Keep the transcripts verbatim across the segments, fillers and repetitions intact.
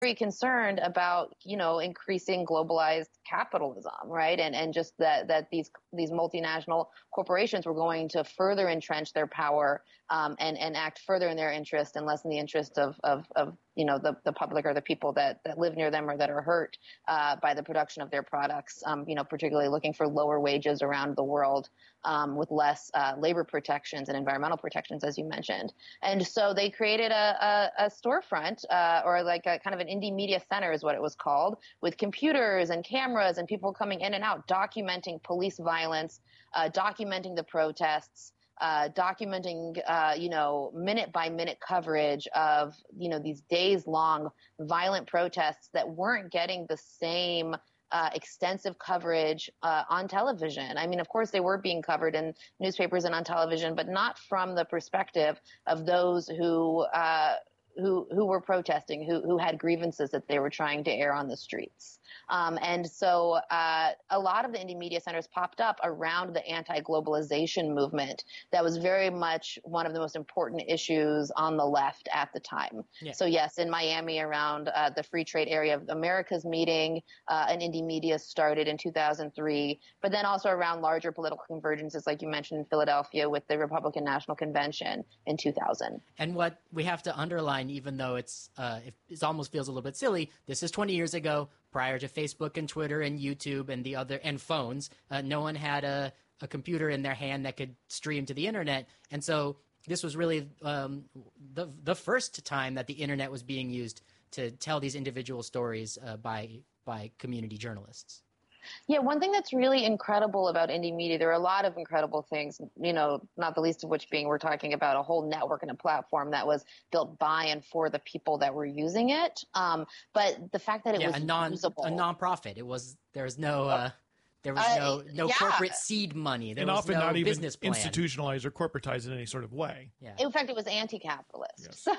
very concerned about, you know, increasing globalized capitalism, right? And and just that that these these multinational corporations were going to further entrench their power um, and and act further in their interest and less in the interest of of, of you know the, the public or the people that, that live near them or that are hurt uh, by the production of their products. Um, you know, particularly looking for lower wages around the world um, with less uh, labor protections and environmental protections, as you mentioned. And so they created a, a, a storefront uh, or like a kind of an indie media center is what it was called, with computers and cameras and people coming in and out, documenting police violence, uh, documenting the protests, uh, documenting, uh, you know, minute by minute coverage of, you know, these days long violent protests that weren't getting the same Uh, extensive coverage uh, on television. I mean, of course, they were being covered in newspapers and on television, but not from the perspective of those who uh, who who were protesting, who who had grievances that they were trying to air on the streets. Um, and so uh, a lot of the indie media centers popped up around the anti-globalization movement that was very much one of the most important issues on the left at the time. Yeah. So yes, in Miami around uh, the Free Trade Area of America's meeting, uh, an indie media started in two thousand three, but then also around larger political convergences, like you mentioned in Philadelphia with the Republican National Convention in two thousand. And what we have to underline, even though it's uh, it, it almost feels a little bit silly, this is twenty years ago, prior to Facebook and Twitter and YouTube and the other and phones. Uh, no one had a, a computer in their hand that could stream to the internet, and so this was really um, the the first time that the internet was being used to tell these individual stories uh, by by community journalists. Yeah, one thing that's really incredible about indie media, there are a lot of incredible things, you know, not the least of which being we're talking about a whole network and a platform that was built by and for the people that were using it. Um, but the fact that it yeah, was a non usable. a nonprofit, it was there's no. Uh, There was no Uh, no yeah. corporate seed money. There and was often no not even business plan. institutionalized or corporatized in any sort of way. Yeah. In fact, it was anti-capitalist. Yes. So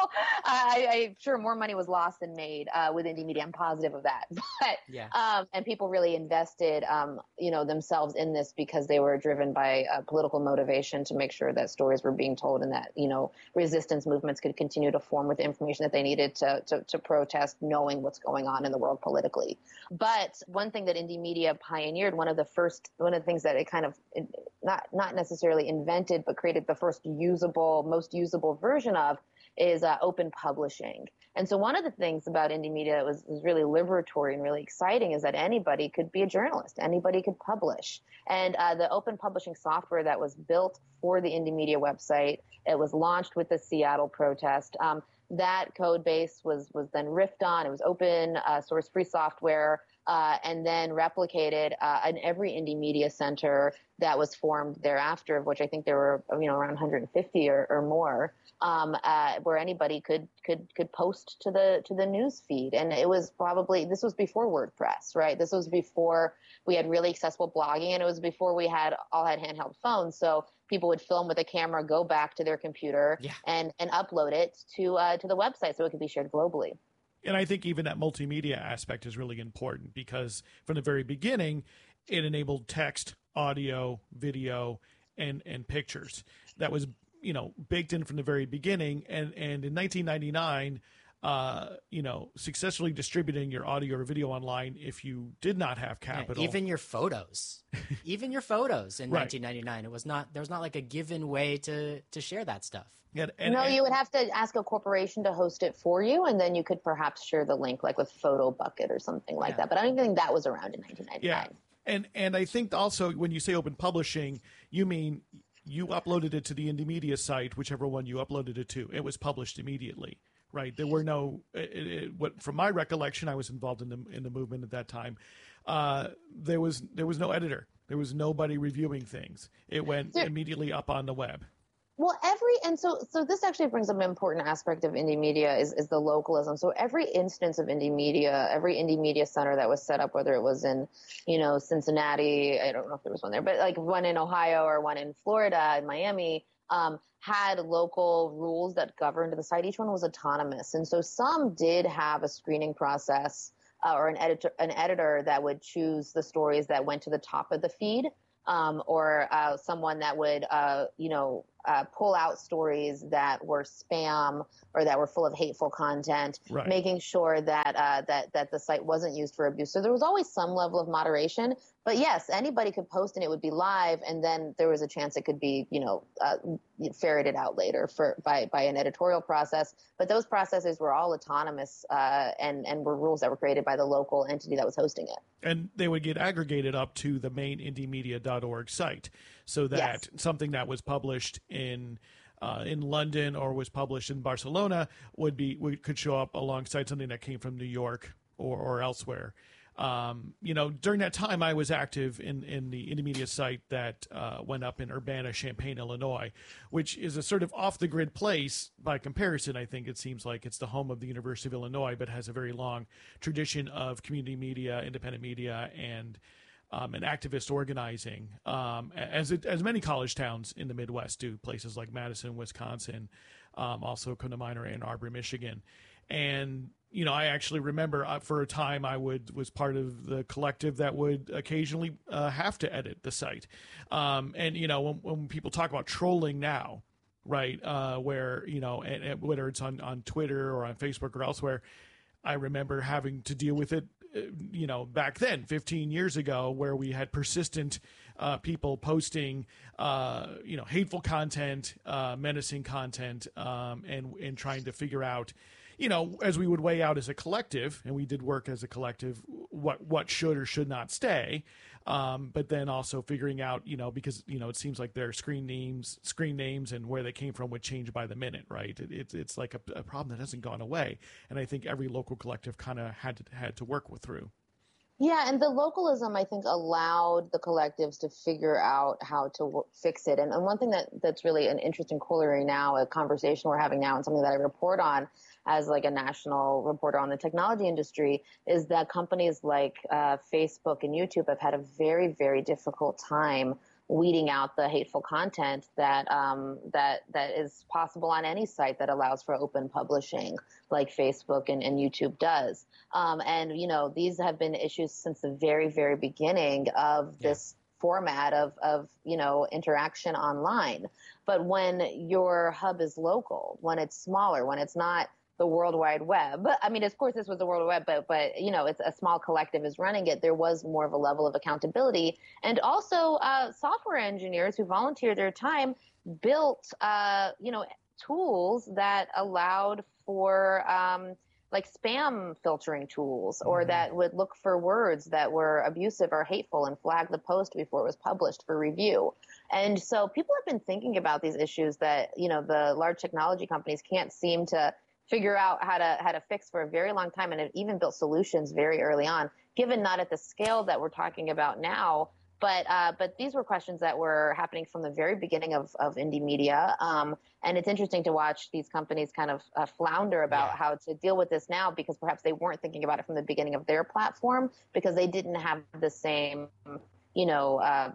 I, I'm sure more money was lost than made uh, with indie media. I'm positive of that. But Yeah. um, and people really invested, um, you know, themselves in this because they were driven by uh, political motivation to make sure that stories were being told and that, you know, resistance movements could continue to form with the information that they needed to, to, to protest, knowing what's going on in the world politically. But one thing that indie media pioneered, one of the first one of the things that it kind of not not necessarily invented, but created the first usable, most usable version of is uh, open publishing. And so one of the things about indie media that was, was really liberatory and really exciting is that anybody could be a journalist. Anybody could publish. And uh, the open publishing software that was built for the indie media website, it was launched with the Seattle protest. Um, that code base was, was then riffed on. It was open uh, source free software. Uh, and then replicated uh, in every indie media center that was formed thereafter, of which I think there were, you know, around one hundred fifty or, or more, um, uh, where anybody could could could post to the to the news feed. And it was probably this was before WordPress, right? This was before we had really accessible blogging, and it was before we had all had handheld phones. So people would film with a camera, go back to their computer, yeah. and and upload it to uh, to the website so it could be shared globally. And I think even that multimedia aspect is really important because from the very beginning, it enabled text, audio, video, and, and pictures. That was, you know, baked in from the very beginning. And, and in nineteen ninety-nine, uh, you know, successfully distributing your audio or video online if you did not have capital. Yeah, even your photos. even your photos in right. nineteen ninety-nine. It was not there was not like a given way to, to share that stuff. Yeah, and, no, and, you would have to ask a corporation to host it for you, and then you could perhaps share the link, like with PhotoBucket or something like yeah. that. But I don't even think that was around in nineteen ninety-nine. Yeah, and and I think also when you say open publishing, you mean you uploaded it to the indie media site, whichever one you uploaded it to. It was published immediately, right? There were no. It, it, what from my recollection, I was involved in the in the movement at that time. Uh, there was there was no editor. There was nobody reviewing things. It went there, immediately up on the web. Well, every, and so, so this actually brings up an important aspect of indie media is, is the localism. So every instance of indie media, every indie media center that was set up, whether it was in, you know, Cincinnati, I don't know if there was one there, but like one in Ohio or one in Florida, in Miami, um, had local rules that governed the site. Each one was autonomous. And so some did have a screening process uh, or an editor, an editor that would choose the stories that went to the top of the feed. Um, or uh, someone that would, uh, you know, uh, pull out stories that were spam or that were full of hateful content, right. making sure that uh, that that the site wasn't used for abuse. So there was always some level of moderation. But yes, anybody could post and it would be live, and then there was a chance it could be, you know, uh, ferreted out later for by by an editorial process. But those processes were all autonomous uh, and and were rules that were created by the local entity that was hosting it. And they would get aggregated up to the main indie media dot org site, so that Yes. something that was published in uh, in London or was published in Barcelona would be would, could show up alongside something that came from New York or, or elsewhere. Um, you know, during that time, I was active in, in the indie media site that uh, went up in Urbana-Champaign, Illinois, which is a sort of off-the-grid place by comparison. I think it seems like it's the home of the University of Illinois, but has a very long tradition of community media, independent media, and um, and activist organizing, um, as it, as many college towns in the Midwest do. Places like Madison, Wisconsin, um, also come to mind, or Ann Arbor, Michigan, and you know, I actually remember uh, for a time I would was part of the collective that would occasionally uh, have to edit the site. Um, and, you know, when, when people talk about trolling now, right, uh, where, you know, and, and whether it's on, on Twitter or on Facebook or elsewhere, I remember having to deal with it, uh, you know, back then, fifteen years ago, where we had persistent uh, people posting, uh, you know, hateful content, uh, menacing content, um, and, and trying to figure out, you know, as we would weigh out as a collective, and we did work as a collective, what what should or should not stay, um, but then also figuring out, you know, because, you know, it seems like their screen names, screen names, and where they came from would change by the minute, right? It, it's it's like a, a problem that hasn't gone away, and I think every local collective kind of had to had to work with through. Yeah, and the localism, I think, allowed the collectives to figure out how to w- fix it. And, and one thing that, that's really an interesting corollary now, a conversation we're having now, and something that I report on as like a national reporter on the technology industry, is that companies like uh, Facebook and YouTube have had a very, very difficult time weeding out the hateful content that um, that that is possible on any site that allows for open publishing, like Facebook and, and YouTube does. Um, and you know, these have been issues since the very, very beginning of Yeah. this format of of you know interaction online. But when your hub is local, when it's smaller, when it's not the World Wide Web. I mean, of course, this was the World Wide Web, but, but, you know, it's a small collective is running it. There was more of a level of accountability. And also uh, software engineers who volunteered their time built, uh, you know, tools that allowed for um, like spam filtering tools, or mm-hmm. that would look for words that were abusive or hateful and flag the post before it was published for review. And so people have been thinking about these issues that, you know, the large technology companies can't seem to figure out how to how to fix for a very long time, and have even built solutions very early on, given not at the scale that we're talking about now, but uh, but these were questions that were happening from the very beginning of, of indie media. Um, and it's interesting to watch these companies kind of uh, flounder about yeah. how to deal with this now, because perhaps they weren't thinking about it from the beginning of their platform, because they didn't have the same, you know, uh,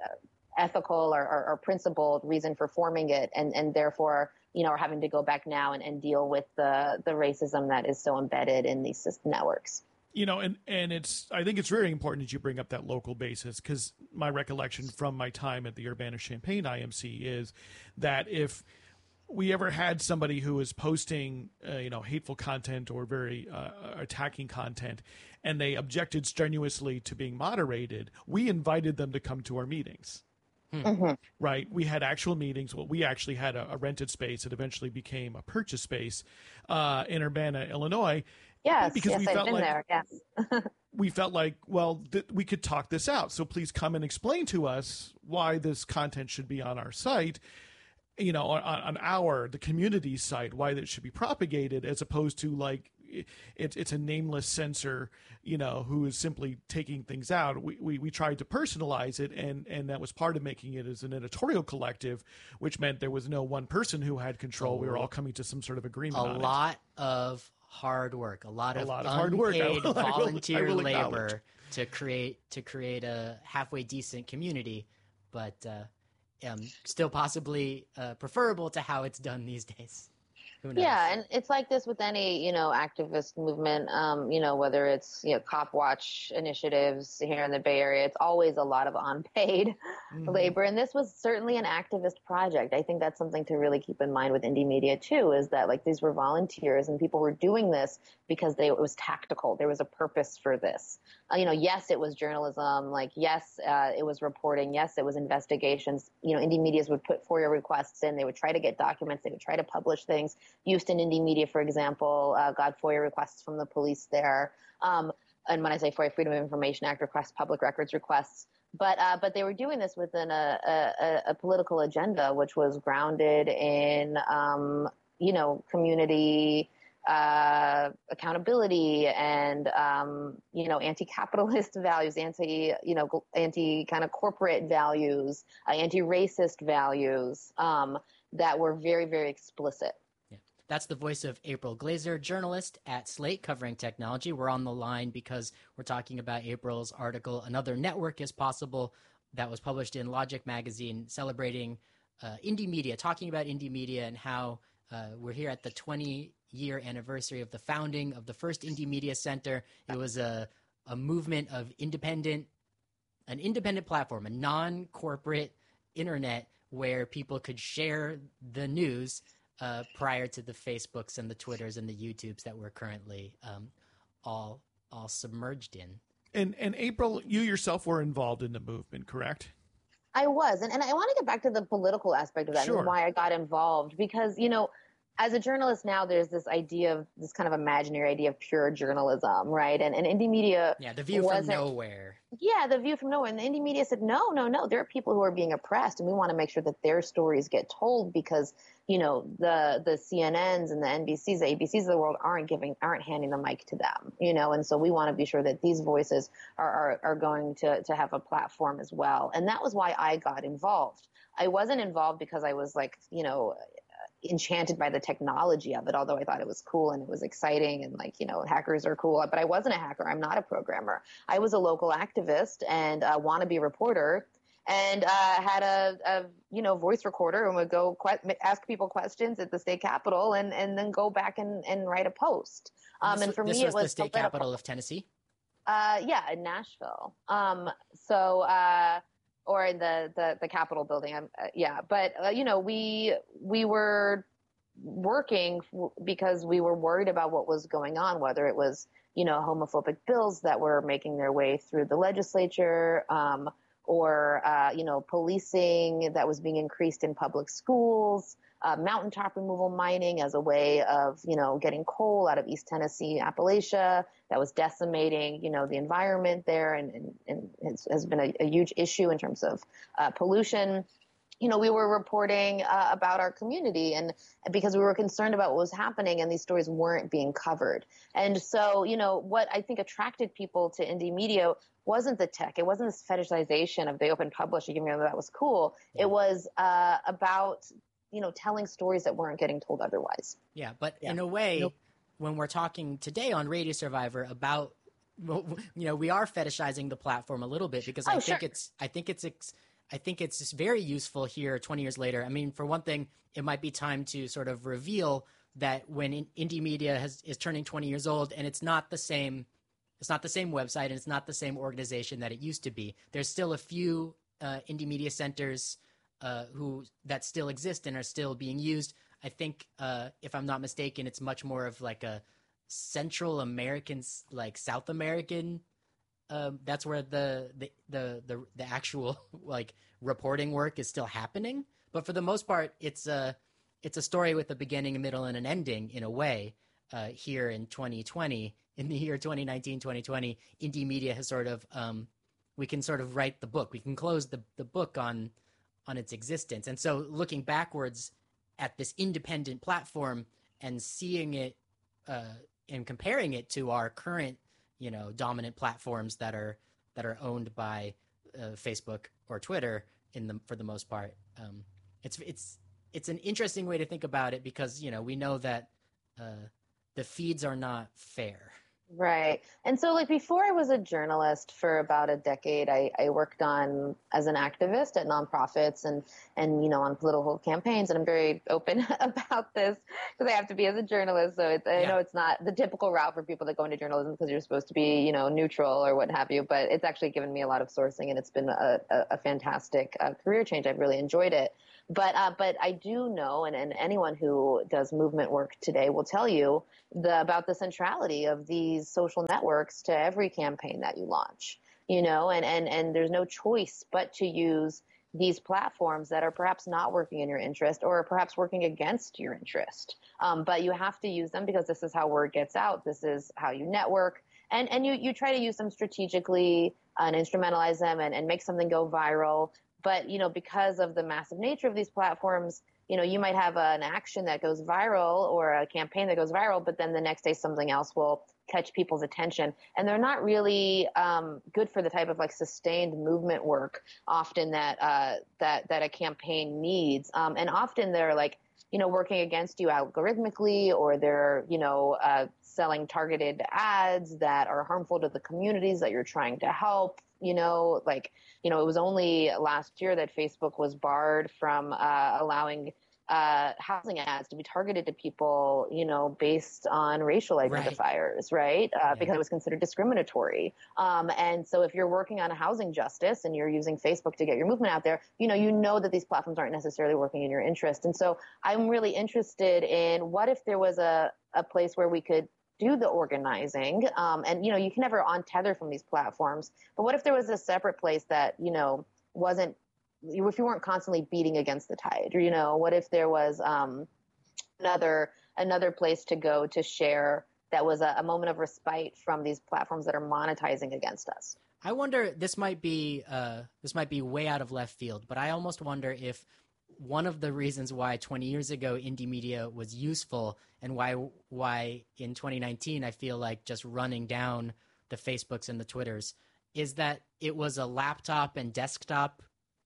ethical or, or, or principled reason for forming it, and, and therefore, you know, are having to go back now and, and deal with the, the racism that is so embedded in these system networks. You know, and, and it's, I think it's very important that you bring up that local basis, because my recollection from my time at the Urbana-Champaign I M C is that if we ever had somebody who was posting, uh, you know, hateful content or very uh, attacking content, and they objected strenuously to being moderated, we invited them to come to our meetings. Hmm. Mm-hmm. Right. We had actual meetings. Well, we actually had a, a rented space that eventually became a purchase space uh, in Urbana, Illinois. Yes, because yes, we I've felt been like, there. Yes. we felt like, well, th- we could talk this out. So please come and explain to us why this content should be on our site, you know, on, on our, the community site, why that should be propagated, as opposed to like, It's it's a nameless censor, you know, who is simply taking things out. We, we we tried to personalize it, and and that was part of making it as an editorial collective, which meant there was no one person who had control. Oh. We were all coming to some sort of agreement. A on lot it. of hard work, a lot a of lot of unpaid hard work. I will, volunteer I will, I will labor to create to create a halfway decent community, but uh, um, still possibly uh, preferable to how it's done these days. Who knows? Yeah, and it's like this with any, you know, activist movement, um, you know, whether it's, you know, cop watch initiatives here in the Bay Area, it's always a lot of unpaid Mm-hmm. labor. And this was certainly an activist project. I think that's something to really keep in mind with indie media too, is that like these were volunteers and people were doing this because they, it was tactical. There was a purpose for this. Uh, you know, yes, it was journalism. Like, yes, uh, it was reporting. Yes, it was investigations. You know, indie medias would put FOIA requests in. They would try to get documents. They would try to publish things. Houston Indie Media, for example, uh, got FOIA requests from the police there. Um, and when I say FOIA, Freedom of Information Act requests, public records requests. But uh, but they were doing this within a, a, a political agenda, which was grounded in, um, you know, community uh, accountability and, um, you know, anti-capitalist values, anti, you know, anti kind of corporate values, uh, anti-racist values um, that were very, very explicit. That's the voice of April Glaser, journalist at Slate covering technology. We're on the line because we're talking about April's article, Another Network is Possible, that was published in Logic magazine, celebrating uh, indie media, talking about indie media and how uh, we're here at the twenty-year anniversary of the founding of the first Indie Media Center. It was a, a movement of independent, an independent platform, a non-corporate internet where people could share the news Uh, prior to the Facebooks and the Twitters and the YouTubes that we're currently um, all all submerged in. And and April, you yourself were involved in the movement, correct? I was, and, and I want to get back to the political aspect of that Sure. and why I got involved because, you know, as a journalist now, there's this idea of this kind of imaginary idea of pure journalism, right? And, and indie media, yeah, the view from nowhere. Yeah, the view from nowhere. And the indie media said, no, no, no. There are people who are being oppressed, and we want to make sure that their stories get told because, you know, the the C N Ns and the N B Cs, the A B Cs of the world aren't giving, aren't handing the mic to them, you know. And so we want to be sure that these voices are are, are going to to have a platform as well. And that was why I got involved. I wasn't involved because I was like, you know, enchanted by the technology of it, although I thought it was cool and it was exciting and like, you know, hackers are cool, but I wasn't a hacker. I'm not a programmer. I was a local activist and a wannabe reporter and uh, had a, a, you know, voice recorder and would go que- ask people questions at the state capitol and, and then go back and, and write a post. Um, this, and for this me, was it was the state political. capital of Tennessee? Uh, yeah, in Nashville. Um, so, uh, or in the, the, the Capitol building. Um, uh, yeah. But, uh, you know, we, we were working f- because we were worried about what was going on, whether it was, you know, homophobic bills that were making their way through the legislature, um, or, uh, you know, policing that was being increased in public schools, uh, mountaintop removal mining as a way of, you know, getting coal out of East Tennessee, Appalachia, that was decimating, you know, the environment there and, and, and has, has been a, a huge issue in terms of uh, pollution. You know, we were reporting uh, about our community and because we were concerned about what was happening and these stories weren't being covered. And so, you know, what I think attracted people to indie media wasn't the tech. It wasn't this fetishization of the open publishing, even though that was cool. Yeah. It was uh, about, you know, telling stories that weren't getting told otherwise. Yeah, but Yeah. in a way, Nope. when we're talking today on Radio Survivor about, well, you know, we are fetishizing the platform a little bit because Oh, I think sure. it's, I think it's, ex- I think it's just very useful here twenty years later. I mean, for one thing, it might be time to sort of reveal that when in, indie media has, is turning twenty years old and it's not the same, it's not the same website and it's not the same organization that it used to be. There's still a few uh, indie media centers uh, who that still exist and are still being used. I think, uh, if I'm not mistaken, it's much more of like a Central American, like South American. Um, that's where the, the the the the actual like reporting work is still happening. But for the most part, it's a it's a story with a beginning, a middle, and an ending in a way. Uh, here in twenty twenty, in the year twenty nineteen, twenty twenty, indie media has sort of um, we can sort of write the book. We can close the the book on on its existence. And so looking backwards at this independent platform and seeing it uh, and comparing it to our current, you know, dominant platforms that are that are owned by uh, Facebook or Twitter in the for the most part, um, it's it's it's an interesting way to think about it because, you know, we know that uh, the feeds are not fair. Right. And so like before I was a journalist for about a decade, I, I worked on as an activist at nonprofits and, and, you know, on political campaigns. And I'm very open about this because I have to be as a journalist. So it's, I Yeah. know it's not the typical route for people that go into journalism because you're supposed to be, you know, neutral or what have you, but it's actually given me a lot of sourcing and it's been a, a, a fantastic uh, career change. I've really enjoyed it. But uh, but I do know, and, and anyone who does movement work today will tell you the, about the centrality of these social networks to every campaign that you launch. You know, and, and, and there's no choice but to use these platforms that are perhaps not working in your interest or perhaps working against your interest. Um, but you have to use them because this is how word gets out. This is how you network. And, and you, you try to use them strategically and instrumentalize them and, and make something go viral. But, you know, because of the massive nature of these platforms, you know, you might have a, an action that goes viral or a campaign that goes viral, but then the next day something else will catch people's attention. And they're not really um, good for the type of like sustained movement work often that uh, that that a campaign needs. Um, and often they're like, you know, working against you algorithmically, or they're, you know, uh, selling targeted ads that are harmful to the communities that you're trying to help. You know, like, you know, it was only last year that Facebook was barred from uh, allowing uh, housing ads to be targeted to people, you know, based on racial identifiers, right? right? Uh, Yeah. Because it was considered discriminatory. Um, and so if you're working on a housing justice and you're using Facebook to get your movement out there, you know, you know that these platforms aren't necessarily working in your interest. And so I'm really interested in what if there was a, a place where we could do the organizing. Um, and, you know, you can never untether from these platforms. But what if there was a separate place that, you know, wasn't, if you weren't constantly beating against the tide? Or, you know, what if there was um, another another place to go to share that was a, a moment of respite from these platforms that are monetizing against us? I wonder, this might be uh, this might be way out of left field, but I almost wonder if one of the reasons why twenty years ago indie media was useful and why why in twenty nineteen I feel like just running down the Facebooks and the Twitters is that it was a laptop and desktop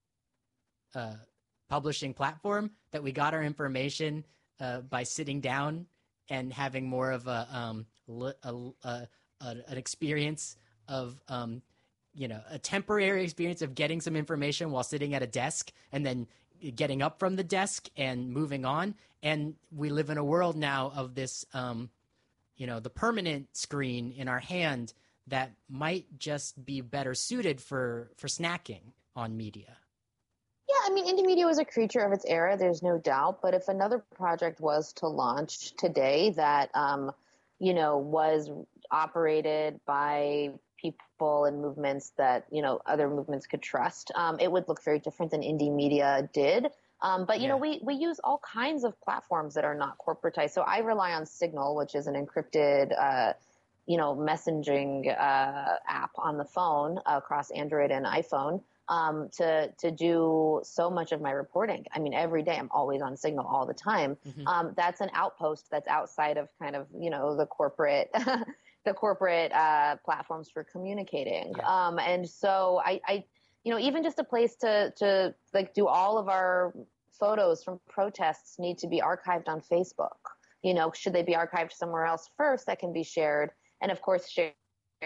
uh, publishing platform that we got our information uh, by sitting down and having more of a, um, a, a, a an experience of um, you know, a temporary experience of getting some information while sitting at a desk and then getting up from the desk and moving on. And we live in a world now of this, um, you know, the permanent screen in our hand that might just be better suited for, for snacking on media. Yeah, I mean, indie media was a creature of its era, there's no doubt. But if another project was to launch today that, um, you know, was operated by people and movements that, you know, other movements could trust, um, it would look very different than indie media did. Um, but, you yeah. know, we, we use all kinds of platforms that are not corporatized. So I rely on Signal, which is an encrypted, uh, you know, messaging uh, app on the phone uh, across Android and iPhone. Um, to, to do so much of my reporting. I mean, every day I'm always on Signal all the time. Mm-hmm. Um, that's an outpost that's outside of kind of, you know, the corporate, the corporate uh, platforms for communicating. Yeah. Um, and so I, I, you know, even just a place to, to like do all of our photos from protests need to be archived on Facebook. You know, should they be archived somewhere else first that can be shared? And of course, shared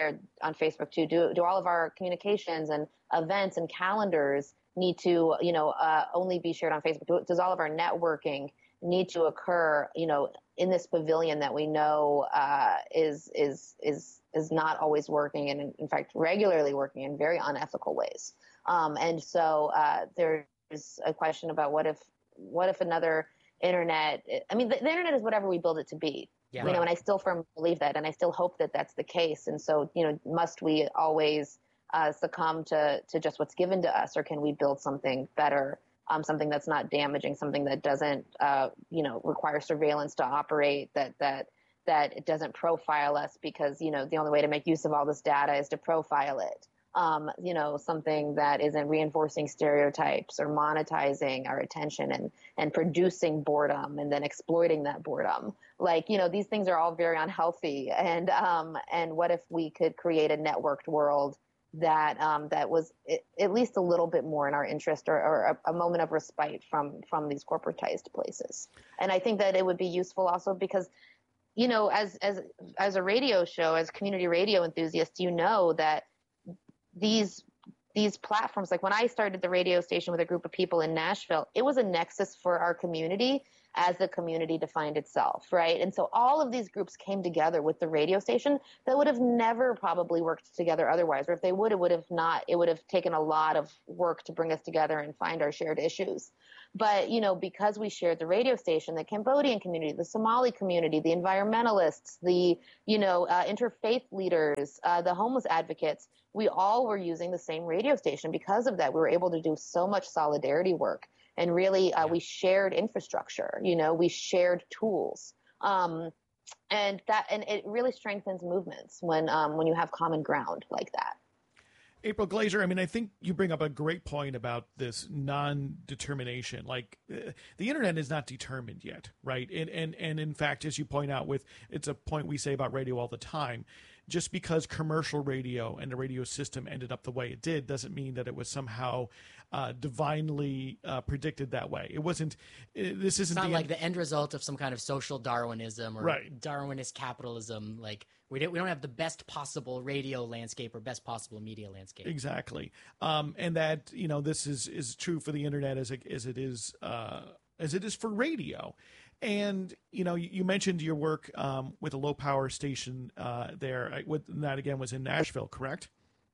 on Facebook too. Do do all of our communications and events and calendars need to, you know, uh, only be shared on Facebook? Does all of our networking need to occur, you know, in this pavilion that we know uh, is is is is not always working, and in fact regularly working in very unethical ways? Um, and so uh, there's a question about what if what if another internet? I mean, the, the internet is whatever we build it to be. Yeah. You know, and I still firmly believe that, and I still hope that that's the case. And so, you know, must we always uh, succumb to, to just what's given to us, or can we build something better, um, something that's not damaging, something that doesn't, uh, you know, require surveillance to operate, that that that it doesn't profile us because, you know, the only way to make use of all this data is to profile it. Um, you know, something that isn't reinforcing stereotypes or monetizing our attention and, and producing boredom and then exploiting that boredom. Like, you know, these things are all very unhealthy. And, um, and what if we could create a networked world that, um, that was at least a little bit more in our interest, or, or a, a moment of respite from, from these corporatized places. And I think that it would be useful also because, you know, as as as a radio show, as community radio enthusiasts, you know that these these platforms, like when I started the radio station with a group of people in Nashville, it was a nexus for our community as the community defined itself, right? And so all of these groups came together with the radio station that would have never probably worked together otherwise, or if they would, it would have not, it would have taken a lot of work to bring us together and find our shared issues. But, you know, because we shared the radio station, the Cambodian community, the Somali community, the environmentalists, the, you know, uh, interfaith leaders, uh, the homeless advocates, we all were using the same radio station. Because of that, we were able to do so much solidarity work. And really, uh, we shared infrastructure, you know, we shared tools. Um, and that, and it really strengthens movements when, um, when you have common ground like that. April Glaser, I mean, I think you bring up a great point about this non-determination. Like, uh, the internet is not determined yet, right? And, and and in fact, as you point out, with it's a point we say about radio all the time. Just because commercial radio and the radio system ended up the way it did doesn't mean that it was somehow uh, divinely uh, predicted that way. It wasn't. It, this isn't it's not the like end- the end result of some kind of social Darwinism or right. Darwinist capitalism. Like we don't we don't have the best possible radio landscape or best possible media landscape. Exactly, um, and that you know this is is true for the internet as it, as it is uh, as it is for radio. And, you know, you mentioned your work um, with a low power station uh, there. I, what, that, again, was in Nashville, correct?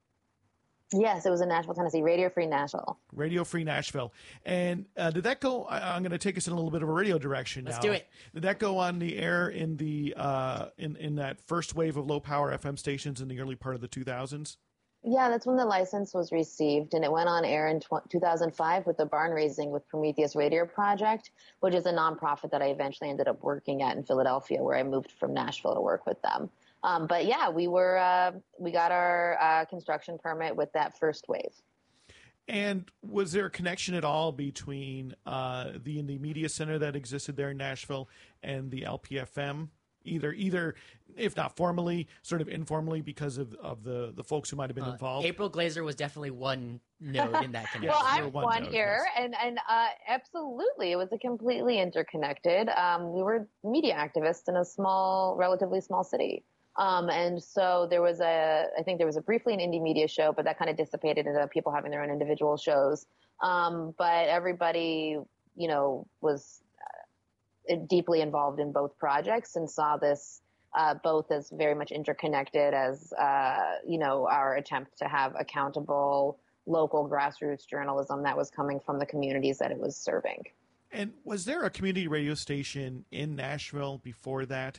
Yes, it was in Nashville, Tennessee, Radio Free Nashville. Radio Free Nashville. And uh, did that go, I, I'm going to take us in a little bit of a radio direction now. Let's do it. Did that go on the air in the uh, in, in that first wave of low power F M stations in the early part of the two thousands? Yeah, that's when the license was received, and it went on air in two thousand five with the Barn Raising with Prometheus Radio Project, which is a nonprofit that I eventually ended up working at in Philadelphia, where I moved from Nashville to work with them. Um, but yeah, we were uh, we got our uh, construction permit with that first wave. And was there a connection at all between uh, the Indie Media Center that existed there in Nashville and the L P F M? Either, either, if not formally, sort of informally, because of, of the, the folks who might have been Uh, involved. April Glaser was definitely one node in that connection. Well, Yes, I'm you're one one node, here, yes. and and uh, absolutely, it was a completely interconnected. Um, we were media activists in a small, relatively small city, um, and so there was a, I think there was a briefly an indie media show, but that kind of dissipated into people having their own individual shows. Um, but everybody, you know, was deeply involved in both projects and saw this uh, both as very much interconnected as, uh, you know, our attempt to have accountable local grassroots journalism that was coming from the communities that it was serving. And was there a community radio station in Nashville before that?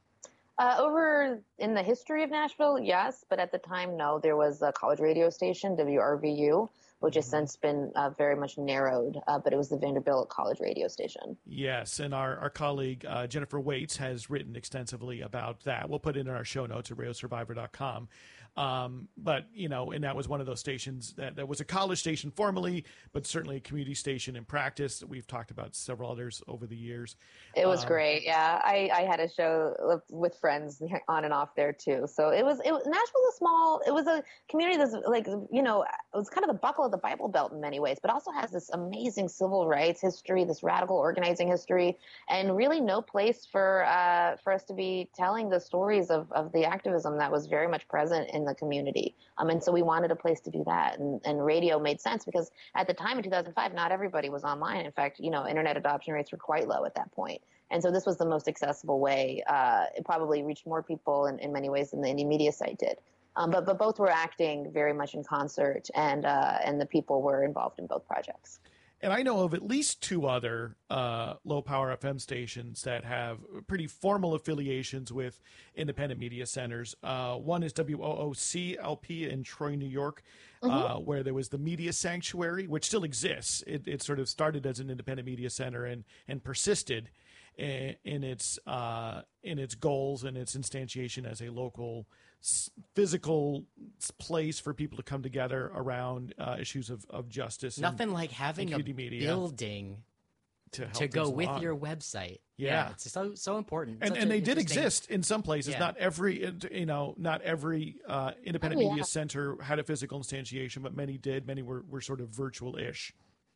Uh, over in the history of Nashville, yes, but at the time, no. There was a college radio station, W R V U, which has since been uh, very much narrowed, uh, but it was the Vanderbilt College radio station. Yes, and our, our colleague uh, Jennifer Waits has written extensively about that. We'll put it in our show notes at radio survivor dot com. Um, but, you know, and that was one of those stations that, that was a college station formally, but certainly a community station in practice. We've talked about several others over the years. It was Um, great. Yeah. I, I had a show with friends on and off there too. So it was, it was, Nashville's a small, it was a community that's like, you know, it was kind of the buckle of the Bible Belt in many ways, but also has this amazing civil rights history, this radical organizing history, and really no place for, uh, for us to be telling the stories of, of the activism that was very much present in the community. Um, and so we wanted a place to do that. And, and radio made sense because at the time in two thousand five, not everybody was online. In fact, you know, internet adoption rates were quite low at that point. And so this was the most accessible way. Uh, it probably reached more people in, in many ways than the indie media site did. Um, but, but both were acting very much in concert, and, uh, and the people were involved in both projects. And I know of at least two other uh, low-power F M stations that have pretty formal affiliations with independent media centers. Uh, one is W O O C L P in Troy, New York, mm-hmm. uh, where there was the Media Sanctuary, which still exists. It, it sort of started as an independent media center and and persisted in, in its uh, in its goals and its instantiation as a local physical place for people to come together around uh, issues of, of justice. Nothing and, like having a media building to, to go with along. Your website. Yeah. yeah, it's so so important. And Such and a they did interesting... exist in some places. Yeah. Not every you know not every uh, independent oh, yeah. media center had a physical instantiation, but many did. Many were were sort of virtual-ish.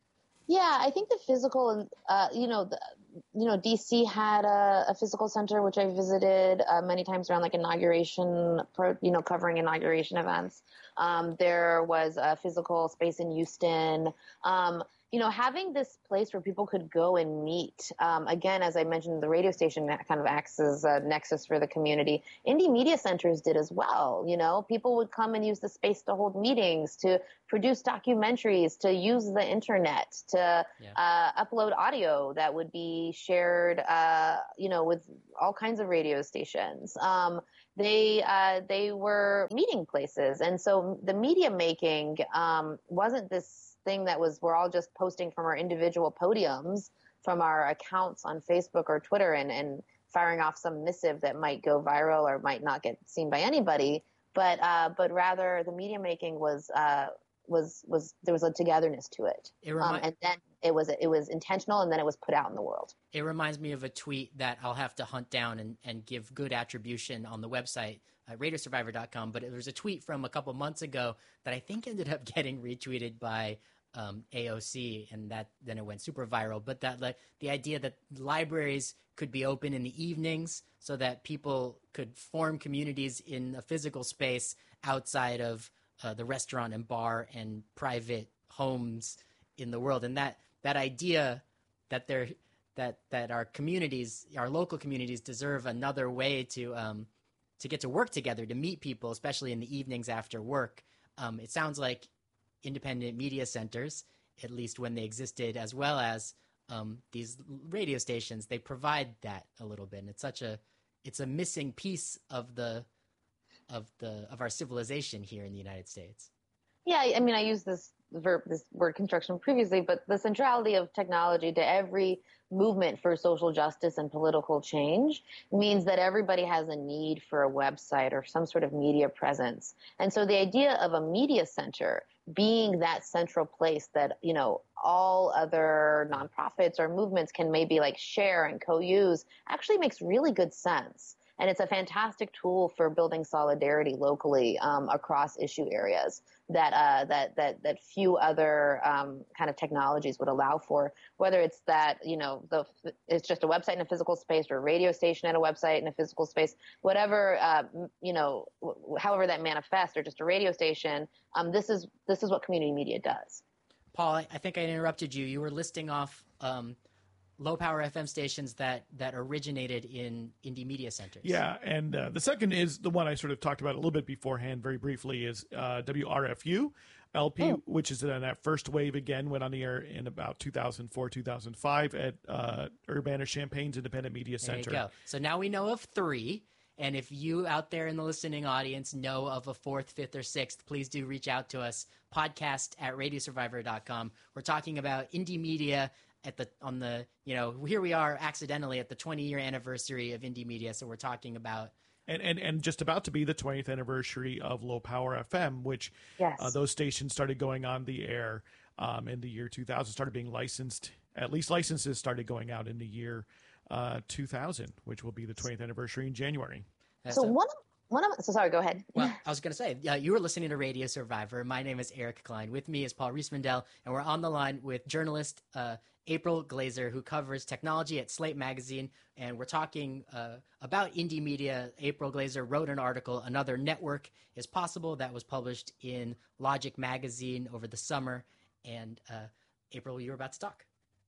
Yeah, I think the physical, uh, you know, the, you know, D C had a, a physical center, which I visited uh, many times around like inauguration, pro, you know, covering inauguration events. Um, there was a physical space in Houston. Um, you know, having this place where people could go and meet. Um, again, as I mentioned, the radio station kind of acts as a nexus for the community. Indie media centers did as well. You know, people would come and use the space to hold meetings, to produce documentaries, to use the internet, to yeah. uh, upload audio that would be shared, uh, you know, with all kinds of radio stations. Um, they uh, they were meeting places, and so the media making um, wasn't this thing that was we're all just posting from our individual podiums, from our accounts on Facebook or Twitter, and, and firing off some missive that might go viral or might not get seen by anybody. But uh, but rather, the media making was uh, was was there was a togetherness to it, it remi- um, and then it was it was intentional, and then it was put out in the world. It reminds me of a tweet that I'll have to hunt down and, and give good attribution on the website, uh, radio survivor dot com. But it was a tweet from a couple months ago that I think ended up getting retweeted by um, A O C, and that then it went super viral. But that like the idea that libraries could be open in the evenings so that people could form communities in a physical space outside of uh, the restaurant and bar and private homes in the world, and that that idea that they're that that our communities, our local communities, deserve another way to um, to get to work together, to meet people, especially in the evenings after work. Um, it sounds like independent media centers, at least when they existed, as well as um, these radio stations, they provide that a little bit. And it's such a it's a missing piece of the of the of our civilization here in the United States. Yeah, I mean, I used this verb, this word construction previously, but the centrality of technology to every movement for social justice and political change means that everybody has a need for a website or some sort of media presence. And so the idea of a media center being that central place that, you know, all other nonprofits or movements can maybe like share and co-use actually makes really good sense. And it's a fantastic tool for building solidarity locally um, across issue areas that uh, that that that few other um, kind of technologies would allow for. Whether it's that, you know, the it's just a website in a physical space, or a radio station and a website in a physical space, whatever uh, you know, however that manifests, or just a radio station. Um, this is this is what community media does. Paul, I think I interrupted you. You were listing off Um... low power F M stations that, that originated in indie media centers. Yeah, and uh, the second is the one I sort of talked about a little bit beforehand, very briefly, is uh, W R F U L P, oh. which is in that first wave again, went on the air in about two thousand four, two thousand five at uh, Urbana-Champaign's Independent Media Center. There you go. So now we know of three, and if you out there in the listening audience know of a fourth, fifth, or sixth, please do reach out to us, podcast at radio survivor dot com. We're talking about indie media at the on the you know here we are accidentally at the twenty year anniversary of indie media, so we're talking about and and, and just about to be the twentieth anniversary of Low Power F M, which yes. uh, those stations started going on the air um, in the year two thousand, started being licensed, at least licenses started going out in the year uh, two thousand, which will be the twentieth anniversary in January. Uh, so, so one of One of so sorry, go ahead. Well, I was going to say, uh, you were listening to Radio Survivor. My name is Eric Klein. With me is Paul Riismandel, and we're on the line with journalist uh, April Glaser, who covers technology at Slate Magazine, and we're talking uh, about indie media. April Glaser wrote an article, Another Network is Possible, that was published in Logic Magazine over the summer, and uh, April, you were about to talk.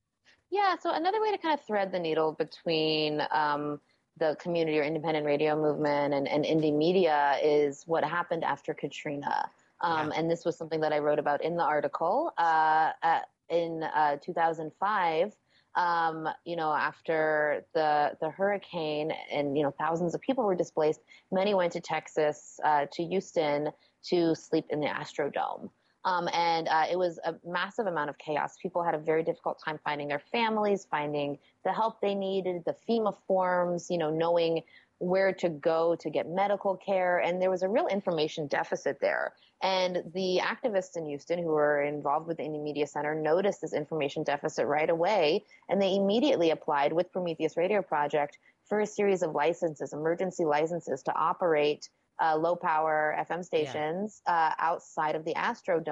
Yeah, so another way to kind of thread the needle between um, the community or independent radio movement and, and indie media is what happened after Katrina. Um, yeah. And this was something that I wrote about in the article. Uh, at, in uh, two thousand five, um, you know, after the the hurricane and, you know, thousands of people were displaced, many went to Texas, uh, to Houston to sleep in the Astrodome. Um, and uh, it was a massive amount of chaos. People had a very difficult time finding their families, finding the help they needed, the FEMA forms, you know, knowing where to go to get medical care. And there was a real information deficit there. And the activists in Houston who were involved with the Indie Media Center noticed this information deficit right away. And they immediately applied with Prometheus Radio Project for a series of licenses, emergency licenses to operate Uh, low-power F M stations yeah. uh, outside of the Astrodome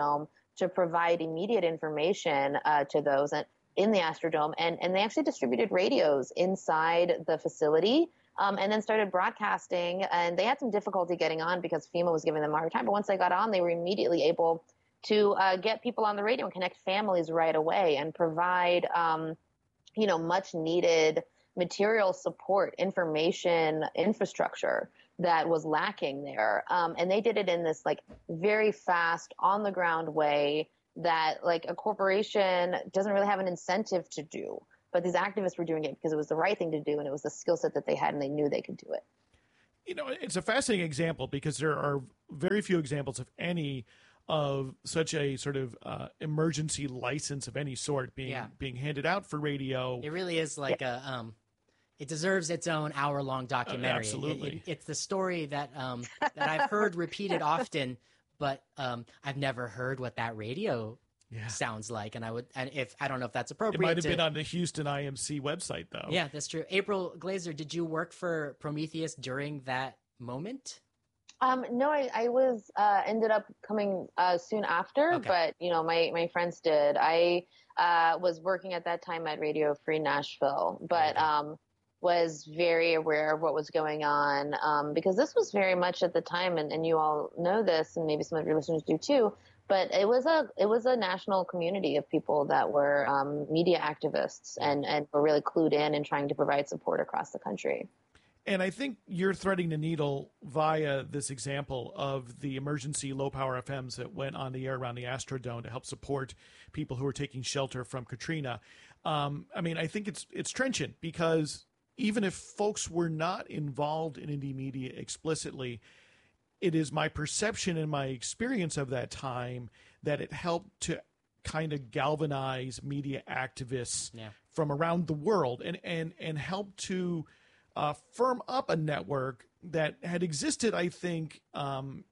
to provide immediate information uh, to those in the Astrodome. And, and they actually distributed radios inside the facility. Um, and then started broadcasting, and they had some difficulty getting on because FEMA was giving them a hard time. But once they got on, they were immediately able to uh, get people on the radio and connect families right away and provide, um, you know, much needed material support, information, infrastructure that was lacking there. Um, and they did it in this like very fast, on the ground way that like a corporation doesn't really have an incentive to do. But these activists were doing it because it was the right thing to do, and it was the skill set that they had, and they knew they could do it. You know, it's a fascinating example because there are very few examples, if any, of such a sort of uh, emergency license of any sort being yeah. being handed out for radio. It really is like yeah. a um, it deserves its own hour-long documentary. Uh, absolutely, it, it, it's the story that um, that I've heard repeated often, but um, I've never heard what that radio. Yeah. sounds like, and I would, and if I don't know if that's appropriate. It might have to, been on the Houston I M C website, though. Yeah, that's true. April Glaser, did you work for Prometheus during that moment? Um, no, I, I was uh, ended up coming uh, soon after, okay. but you know, my my friends did. I uh, was working at that time at Radio Free Nashville, but okay. um, was very aware of what was going on um, because this was very much at the time, and, and you all know this, and maybe some of your listeners do too. But it was a it was a national community of people that were um, media activists and, and were really clued in and trying to provide support across the country. And I think you're threading the needle via this example of the emergency low-power F Ms that went on the air around the Astrodome to help support people who were taking shelter from Katrina. Um, I mean, I think it's it's trenchant because even if folks were not involved in indie media explicitly, it is my perception and my experience of that time that it helped to kind of galvanize media activists yeah. from around the world and, and, and help to uh, firm up a network that had existed, I think, um,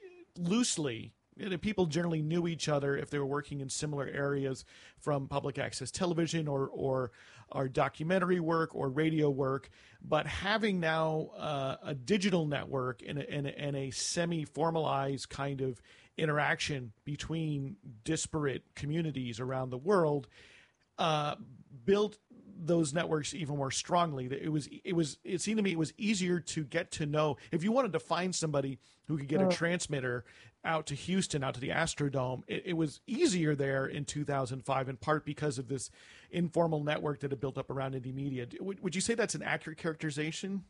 loosely. You know, people generally knew each other if they were working in similar areas from public access television or, or, or documentary work or radio work. But having now uh, a digital network and a, and a, and a semi-formalized kind of interaction between disparate communities around the world uh, built those networks even more strongly. It was, it was, it seemed to me it was easier to get to know. If you wanted to find somebody who could get a transmitter out to Houston, out to the Astrodome, it, it was easier there in two thousand five, in part because of this informal network that had built up around indie media. Would, would you say that's an accurate characterization?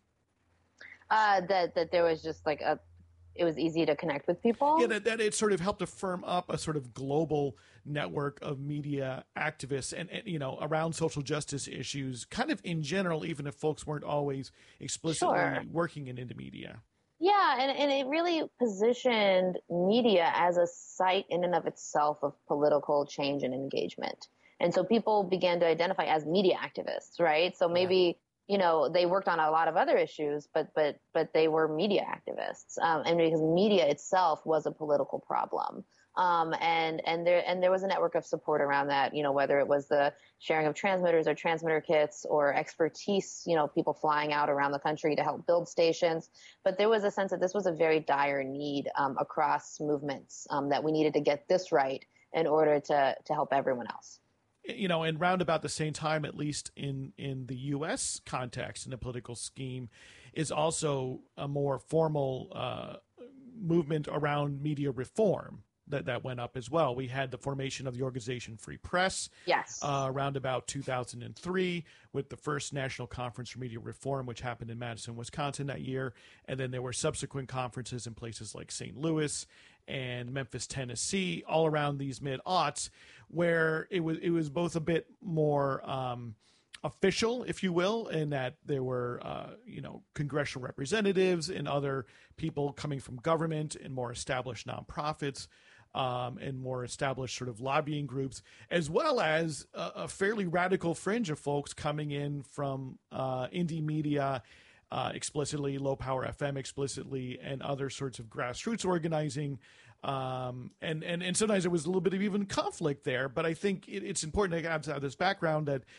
Uh, that that there was just like a, it was easy to connect with people. Yeah, that, that it sort of helped to firm up a sort of global network of media activists and, and you know, around social justice issues, kind of in general, even if folks weren't always explicitly sure. working in indie media. Yeah, and, and it really positioned media as a site in and of itself of political change and engagement. And so people began to identify as media activists, right? So maybe, yeah. you know, they worked on a lot of other issues, but but but they were media activists. Um, and because media itself was a political problem. Um, and, and there, and there was a network of support around that, you know, whether it was the sharing of transmitters or transmitter kits or expertise, you know, people flying out around the country to help build stations. But there was a sense that this was a very dire need, um, across movements, um, that we needed to get this right in order to, to help everyone else. You know, and round about the same time, at least in, in the U S context in the political scheme, is also a more formal, uh, movement around media reform. That, that went up as well. We had the formation of the organization Free Press yes. uh, around about two thousand three with the first National Conference for Media Reform, which happened in Madison, Wisconsin that year. And then there were subsequent conferences in places like Saint Louis and Memphis, Tennessee, all around these mid-aughts, where it was, it was both a bit more um, official, if you will, in that there were, uh, you know, congressional representatives and other people coming from government and more established nonprofits. Um, and more established sort of lobbying groups, as well as a, a fairly radical fringe of folks coming in from uh, indie media, uh, explicitly, low power F M explicitly, and other sorts of grassroots organizing. Um, and, and, and sometimes there was a little bit of even conflict there, but I think it, it's important to have this background that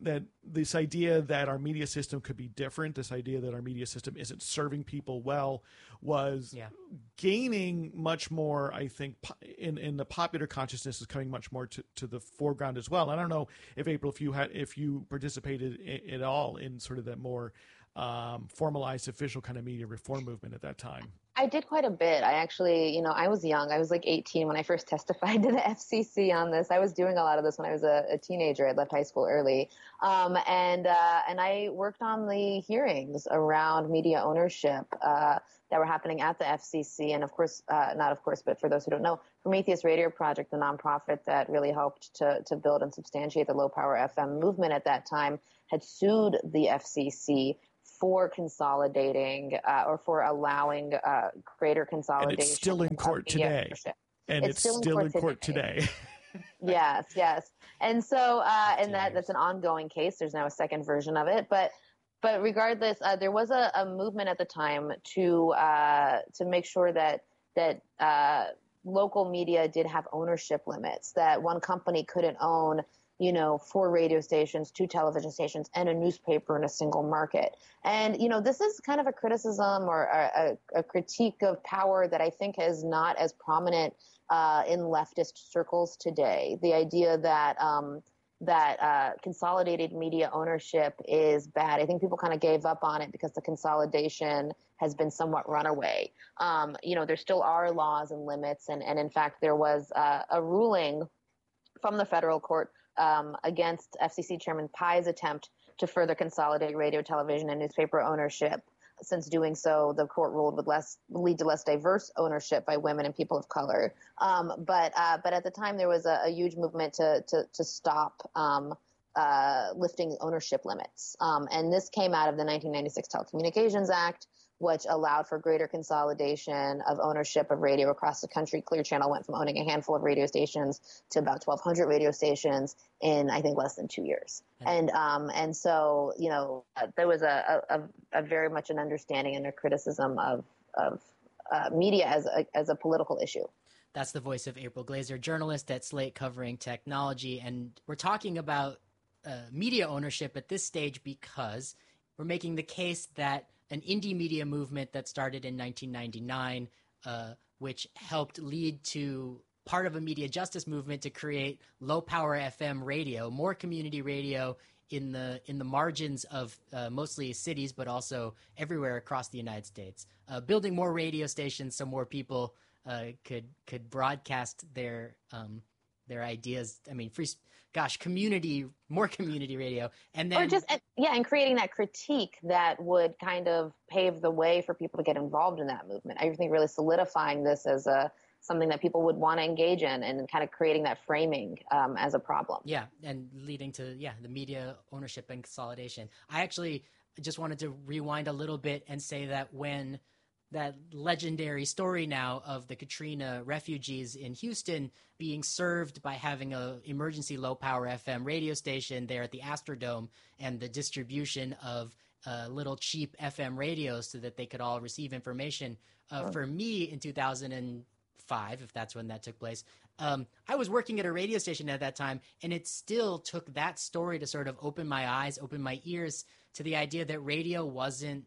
that this idea that our media system could be different, this idea that our media system isn't serving people well, was yeah. gaining much more, I think, in, in the popular consciousness is coming much more to, to the foreground as well. I don't know if April, if you had, if you participated in, at all in sort of that more um, formalized official kind of media reform movement at that time. I did quite a bit. I actually, you know, I was young. I was like eighteen when I first testified to the F C C on this. I was doing a lot of this when I was a, a teenager. I left high school early. Um, and, uh, and I worked on the hearings around media ownership, uh, that were happening at the F C C. And of course, uh, not of course, but for those who don't know, Prometheus Radio Project, the nonprofit that really helped to, to build and substantiate the low power F M movement at that time, had sued the F C C for consolidating uh, or for allowing uh, greater consolidation. And it's still in court today. And it's, it's still, still in court, in court today. today. yes, yes. And so, uh, and that, that's an ongoing case. There's now a second version of it. But but regardless, uh, there was a, a movement at the time to uh, to make sure that that uh, local media did have ownership limits, that one company couldn't own, you know, four radio stations, two television stations, and a newspaper in a single market. And, you know, this is kind of a criticism or a, a, a critique of power that I think is not as prominent uh, in leftist circles today. The idea that um, that uh, consolidated media ownership is bad. I think people kind of gave up on it because the consolidation has been somewhat runaway. Um, you know, there still are laws and limits. And, and in fact, there was uh, a ruling from the federal court Um, against F C C Chairman Pai's attempt to further consolidate radio, television, and newspaper ownership. Since doing so, the court ruled would less lead to less diverse ownership by women and people of color. Um, but uh, but at the time, there was a, a huge movement to to, to stop um, uh, lifting ownership limits, um, and this came out of the nineteen ninety-six Telecommunications Act, which allowed for greater consolidation of ownership of radio across the country. Clear Channel went from owning a handful of radio stations to about twelve hundred radio stations in, I think, less than two years. Mm-hmm. And um, and so, you know, uh, there was a, a, a very much an understanding and a criticism of of uh, media as a, as a political issue. That's the voice of April Glaser, journalist at Slate covering technology. And we're talking about uh, media ownership at this stage because we're making the case that an indie media movement that started in nineteen ninety-nine, uh, which helped lead to part of a media justice movement to create low-power F M radio, more community radio in the in the margins of uh, mostly cities, but also everywhere across the United States. Uh, building more radio stations so more people uh, could could broadcast their um, their ideas. I mean, free. Gosh, community, more community radio. And then, or just, yeah, and creating that critique that would kind of pave the way for people to get involved in that movement. I think really solidifying this as a something that people would want to engage in and kind of creating that framing um, as a problem. Yeah, and leading to, yeah, the media ownership and consolidation. I actually just wanted to rewind a little bit and say that when that legendary story now of the Katrina refugees in Houston being served by having a emergency low power F M radio station there at the Astrodome, and the distribution of uh, little cheap F M radios so that they could all receive information. Uh, oh. For me in two thousand five, if that's when that took place, um, I was working at a radio station at that time, and it still took that story to sort of open my eyes, open my ears to the idea that radio wasn't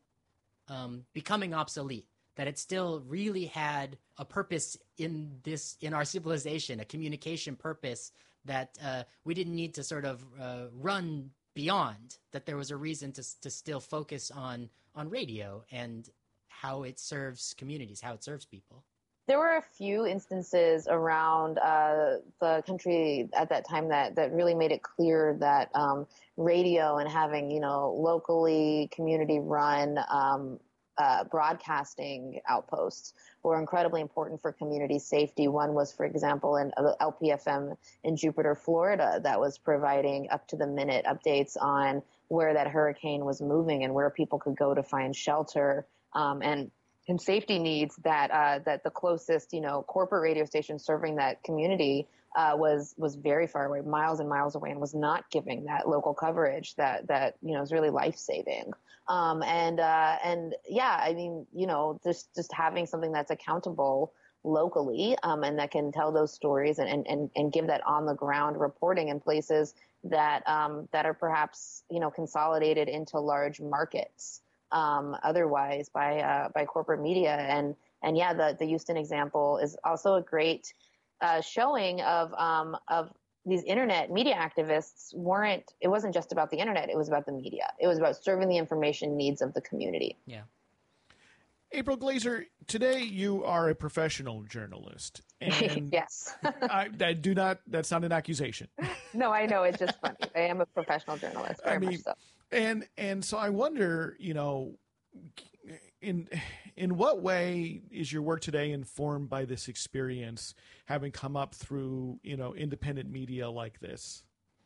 um, becoming obsolete. That it still really had a purpose in this, in our civilization, a communication purpose that uh, we didn't need to sort of uh, run beyond, that there was a reason to to still focus on, on radio and how it serves communities, how it serves people. There were a few instances around uh, the country at that time that, that really made it clear that um, radio and having, you know, locally community run um Uh, broadcasting outposts were incredibly important for community safety. One was, for example, in L P F M in Jupiter, Florida, that was providing up-to-the-minute updates on where that hurricane was moving and where people could go to find shelter um, and and safety needs. That uh, that the closest, you know, corporate radio station serving that community uh, was was very far away, miles and miles away, and was not giving that local coverage that that you know is really life-saving. Um, and, uh, and yeah, I mean, you know, just, just having something that's accountable locally, um, and that can tell those stories and, and, and give that on the ground reporting in places that um, that are perhaps, you know, consolidated into large markets um, otherwise by uh, by corporate media. And and yeah, the the Houston example is also a great uh, showing of um, of these internet media activists weren't. It wasn't just about the internet; it was about the media. It was about serving the information needs of the community. Yeah. April Glaser, today you are a professional journalist. And yes. I, I do not, that's not an accusation. No, I know. It's just funny. I am a professional journalist, very I mean, much so. And, and so I wonder, you know, in, in what way is your work today informed by this experience, having come up through, you know, independent media like this?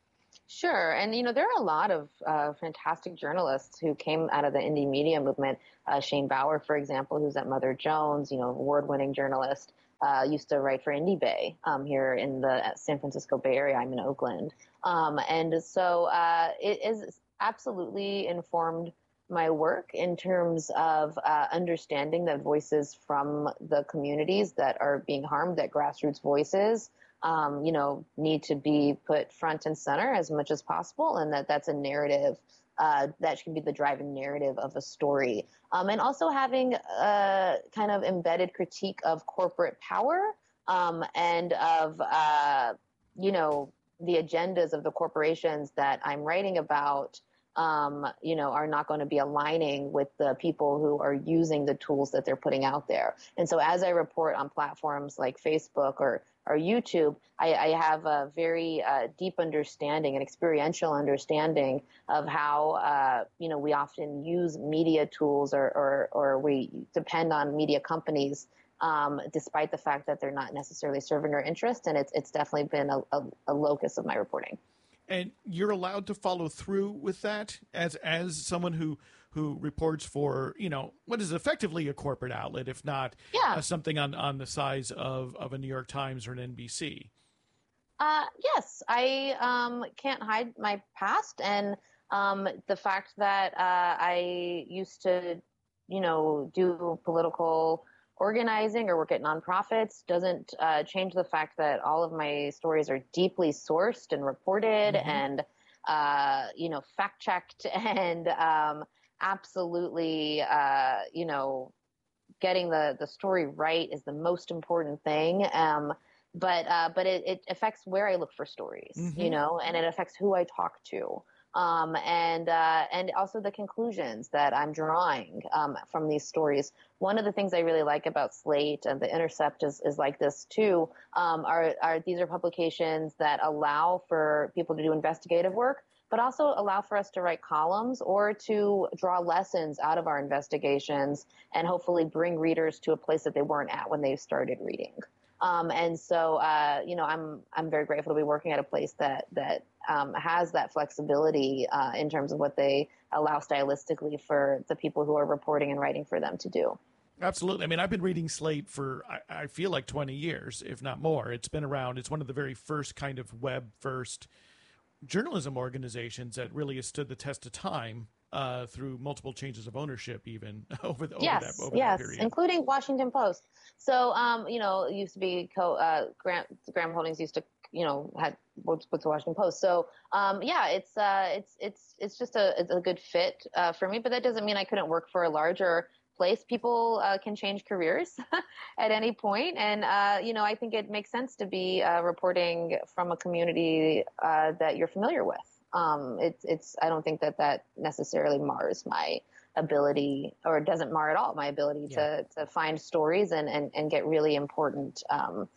Sure. And, you know, there are a lot of uh, fantastic journalists who came out of the indie media movement. Uh, Shane Bauer, for example, who's at Mother Jones, you know, award-winning journalist, uh, used to write for IndieBay um, here in the San Francisco Bay Area. I'm in Oakland. Um, and so uh, it is absolutely informed my work in terms of uh, understanding that voices from the communities that are being harmed, that grassroots voices, Um, you know, need to be put front and center as much as possible, and that that's a narrative uh, that should be the driving narrative of a story. Um, and also having a kind of embedded critique of corporate power um, and of, uh, you know, the agendas of the corporations that I'm writing about, um, you know, are not going to be aligning with the people who are using the tools that they're putting out there. And so as I report on platforms like Facebook or or YouTube, I, I have a very uh, deep understanding and experiential understanding of how, uh, you know, we often use media tools or, or, or we depend on media companies, um, despite the fact that they're not necessarily serving our interests. And it's, it's definitely been a, a, a locus of my reporting. And you're allowed to follow through with that as, as someone who, who reports for, you know, what is effectively a corporate outlet, if not yeah. uh, something on, on the size of, of a New York Times or an N B C. Uh, yes, I um, can't hide my past, and um, the fact that uh, I used to, you know, do political organizing or work at nonprofits doesn't uh, change the fact that all of my stories are deeply sourced and reported mm-hmm. and, uh, you know, fact-checked and um, absolutely, uh, you know, getting the, the story right is the most important thing. Um, but, uh, but it, it affects where I look for stories, mm-hmm. you know, and it affects who I talk to. Um, and, uh, and also the conclusions that I'm drawing, um, from these stories. One of the things I really like about Slate and The Intercept is, is like this too, um, are, are these are publications that allow for people to do investigative work, but also allow for us to write columns or to draw lessons out of our investigations and hopefully bring readers to a place that they weren't at when they started reading. Um, and so, uh, you know, I'm I'm very grateful to be working at a place that that um, has that flexibility uh, in terms of what they allow stylistically for the people who are reporting and writing for them to do. Absolutely. I mean, I've been reading Slate for, I, I feel like twenty years, if not more. It's been around. It's one of the very first kind of web-first journalism organizations that really has stood the test of time uh, through multiple changes of ownership, even over the over yes, that over yes, that period. Including Washington Post. So, um, you know, it used to be co uh, Graham, Graham Holdings used to, you know, had with the Washington Post. So, um, yeah, it's uh, it's it's it's just a it's a good fit uh, for me. But that doesn't mean I couldn't work for a larger place. People uh, can change careers at any point, and uh, you know, I think it makes sense to be uh, reporting from a community uh, that you're familiar with. Um, it's it's I don't think that that necessarily mars my ability, or doesn't mar at all my ability yeah. to to find stories and and, and get really important um,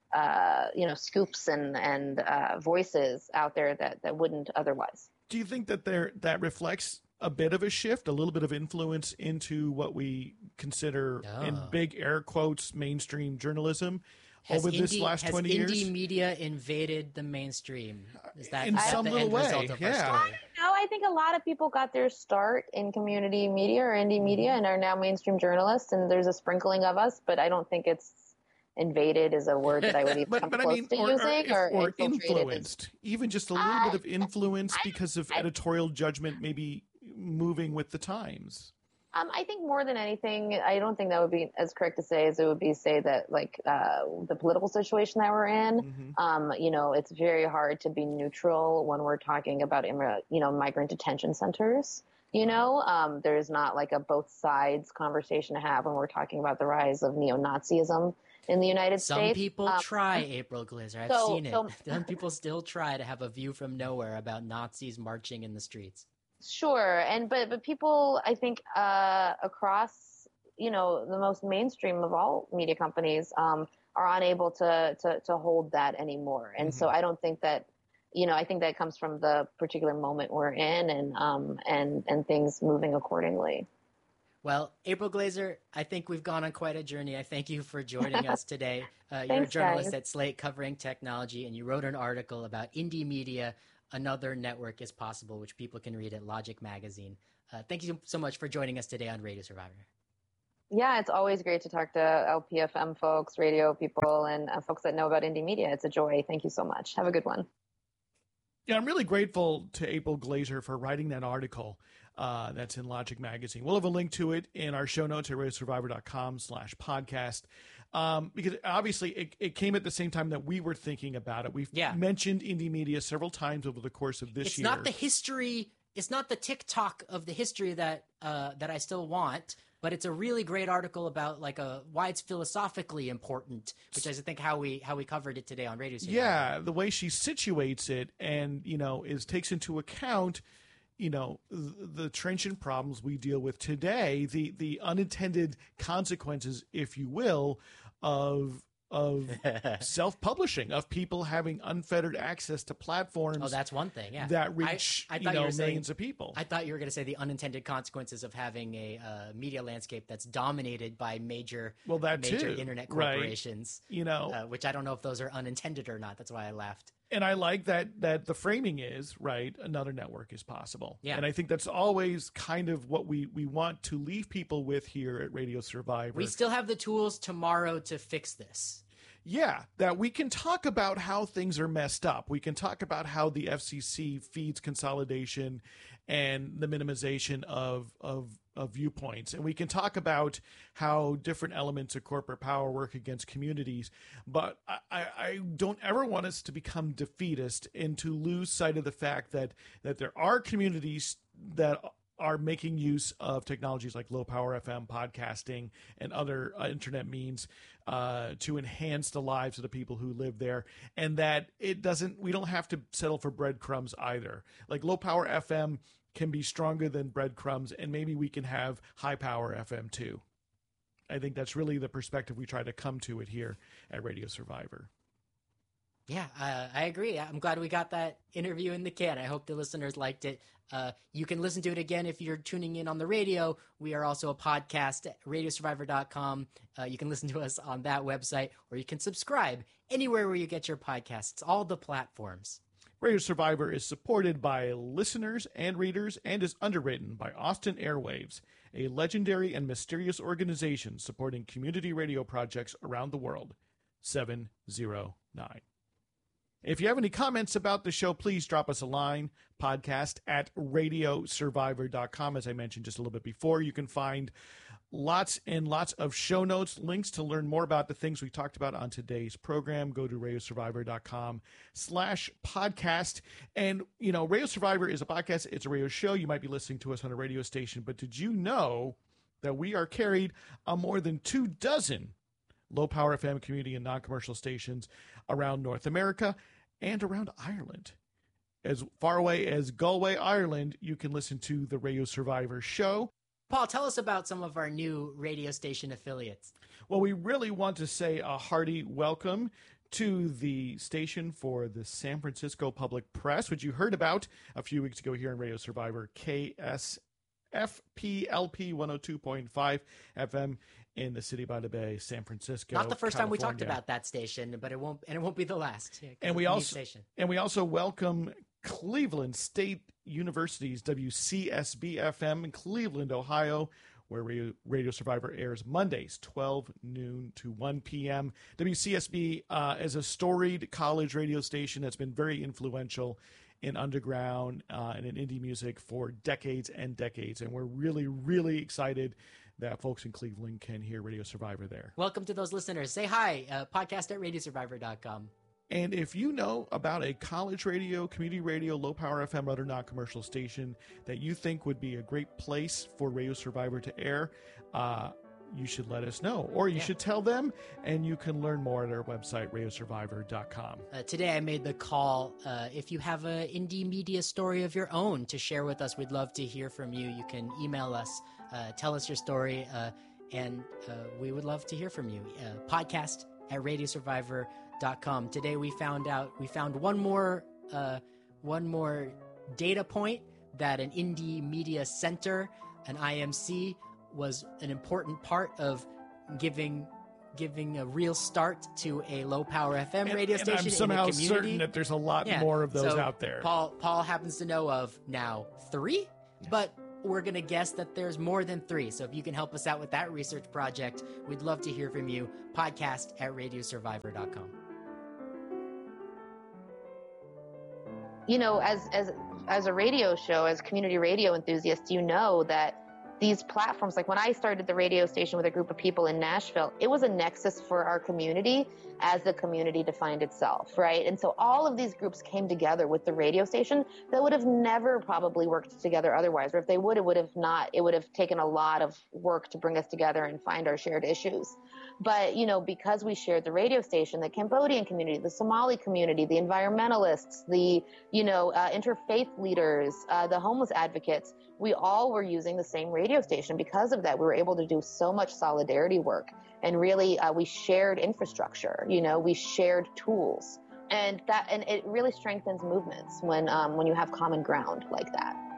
uh, you know scoops and and uh, voices out there that that wouldn't otherwise. Do you think that there that reflects a bit of a shift, a little bit of influence into what we consider, oh. in big air quotes, mainstream journalism has over indie, this last twenty has years? Has indie media invaded the mainstream? Is that, in is some that the little end way? result of yeah. our story? I don't know. I think a lot of people got their start in community media or indie media and are now mainstream journalists, and there's a sprinkling of us, but I don't think it's invaded is a word that I would even but, come but close I mean, to or, using, or, or, or influenced, even just a little uh, bit of influence I, because of I, editorial judgment, maybe moving with the times. Um, I think more than anything, I don't think that would be as correct to say as it would be to say that like uh, the political situation that we're in. Mm-hmm. Um, you know, it's very hard to be neutral when we're talking about immi- you know migrant detention centers. You know, um, there's not like a both sides conversation to have when we're talking about the rise of neo-Nazism in the United Some States. Some people um, try, April Glaser. I've so, seen it. so, Some people still try to have a view from nowhere about Nazis marching in the streets. Sure, and but but people, I think, uh, across you know the most mainstream of all media companies um, are unable to, to to hold that anymore, and mm-hmm. so I don't think that you know I think that comes from the particular moment we're in, and um and and things moving accordingly. Well, April Glaser, I think we've gone on quite a journey. I thank you for joining us today. Uh, you're Thanks, a journalist guys. at Slate covering technology, and you wrote an article about indie media. Another network is possible, which people can read at Logic Magazine. Uh, thank you so much for joining us today on Radio Survivor. Yeah, it's always great to talk to L P F M folks, radio people, and uh, folks that know about indie media. It's a joy. Thank you so much. Have a good one. Yeah, I'm really grateful to April Glaser for writing that article uh, that's in Logic Magazine. We'll have a link to it in our show notes at radiosurvivor.com slash podcast. Um, because obviously it, it came at the same time that we were thinking about it. We've yeah. mentioned indie media several times over the course of this it's year. It's not the history. It's not the TikTok of the history that uh, that I still want, but it's a really great article about like a why it's philosophically important, which is I think how we how we covered it today on Radio Survivor. Yeah, the way she situates it and, you know, is takes into account, you know, the, the trenchant problems we deal with today, the the unintended consequences, if you will, of of self-publishing, of people having unfettered access to platforms. Oh, that's one thing, yeah. That reach, I, I you thought know, you were saying, millions of people. I thought you were going to say the unintended consequences of having a uh, media landscape that's dominated by major, well, that major too. internet corporations. Right. You know, uh, which I don't know if those are unintended or not. That's why I laughed. And I like that that the framing is, right, another network is possible. Yeah. And I think that's always kind of what we, we want to leave people with here at Radio Survivor. We still have the tools tomorrow to fix this. Yeah, that we can talk about how things are messed up. We can talk about how the F C C feeds consolidation and the minimization of, of, of viewpoints. And we can talk about how different elements of corporate power work against communities. But I, I, I don't ever want us to become defeatist and to lose sight of the fact that, that there are communities that are making use of technologies like low power F M, podcasting, and other uh, internet means uh, to enhance the lives of the people who live there. And that it doesn't, we don't have to settle for breadcrumbs either. Like low power F M can be stronger than breadcrumbs, and maybe we can have high power F M too. I think that's really the perspective we try to come to it here at Radio Survivor. Yeah, uh, I agree. I'm glad we got that interview in the can. I hope the listeners liked it. Uh, you can listen to it again if you're tuning in on the radio. We are also a podcast at radio survivor dot com. Uh, you can listen to us on that website, or you can subscribe anywhere where you get your podcasts, all the platforms. Radio Survivor is supported by listeners and readers and is underwritten by Austin Airwaves, a legendary and mysterious organization supporting community radio projects around the world. seven zero nine. If you have any comments about the show, please drop us a line, podcast at radio survivor dot com. As I mentioned just a little bit before, you can find lots and lots of show notes, links to learn more about the things we talked about on today's program. Go to radio survivor dot com slash podcast. And, you know, Radio Survivor is a podcast. It's a radio show. You might be listening to us on a radio station, but did you know that we are carried on more than two dozen low-power F M community and non-commercial stations around North America and around Ireland? As far away as Galway, Ireland, you can listen to the Radio Survivor show. Paul, tell us about some of our new radio station affiliates. Well, we really want to say a hearty welcome to the station for the San Francisco Public Press, which you heard about a few weeks ago here on Radio Survivor, K S F P L P one oh two point five F M in the City by the Bay, San Francisco. Not the first California. time we talked about that station, but it won't, and it won't be the last. Yeah, and we also station. and we also welcome Cleveland State University's W C S B F M in Cleveland, Ohio, where Radio, Radio Survivor airs Mondays, twelve noon to one p.m. W C S B uh, is a storied college radio station that's been very influential in underground uh, and in indie music for decades and decades. And we're really, really excited that folks in Cleveland can hear Radio Survivor there. Welcome to those listeners. Say hi, uh, podcast at radio survivor dot com. And if you know about a college radio, community radio, low power F M, other non-commercial station that you think would be a great place for Radio Survivor to air, uh, you should let us know. Or you yeah. should tell them, and you can learn more at our website, radio survivor dot com. Uh, today I made the call. Uh, if you have an indie media story of your own to share with us, we'd love to hear from you. You can email us, uh, tell us your story, uh, and uh, we would love to hear from you. Uh, podcast at radio survivor dot com. Today we found out, we found one more, uh, one more data point that an indie media center, an I M C, was an important part of giving giving a real start to a low power F M and, radio and station. I'm somehow in a community. certain that there's a lot yeah. more of those so out there. Paul Paul happens to know of now three, yes. but we're going to guess that there's more than three. So if you can help us out with that research project, we'd love to hear from you. Podcast at radio survivor dot com. You know, as as as a radio show, as community radio enthusiasts, you know that these platforms, like when I started the radio station with a group of people in Nashville, it was a nexus for our community as the community defined itself, right? And so all of these groups came together with the radio station that would have never probably worked together otherwise. Or if they would, it would have not, it would have taken a lot of work to bring us together and find our shared issues. But, you know, because we shared the radio station, the Cambodian community, the Somali community, the environmentalists, the, you know, uh, interfaith leaders, uh, the homeless advocates, we all were using the same radio station. Because of that, we were able to do so much solidarity work. And really, uh, we shared infrastructure, you know, we shared tools. And that, and it really strengthens movements when, um, when you have common ground like that.